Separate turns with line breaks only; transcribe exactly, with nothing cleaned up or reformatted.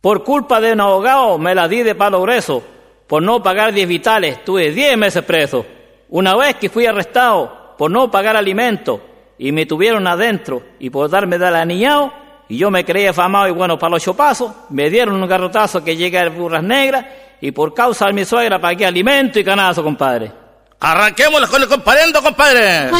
Por culpa de un abogado me la di de palo grueso. Por no pagar diez vitales, estuve diez meses preso. Una vez que fui arrestado por no pagar alimentos y me tuvieron adentro y por darme del aniñado, y yo me creía afamado y bueno para los chopazos, me dieron un garrotazo que llegué a burras negras y por causa de mi suegra pagué alimento y canazo, compadre.
Arranquémosla con el comparendo, compadre.